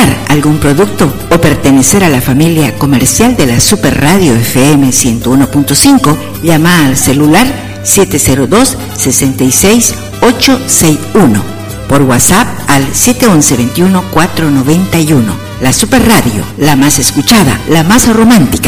comprar algún producto o pertenecer a la familia comercial de la Super Radio FM 101.5, llama al celular 702-66861. Por WhatsApp al 711-21-491. La Super Radio, la más escuchada, la más romántica.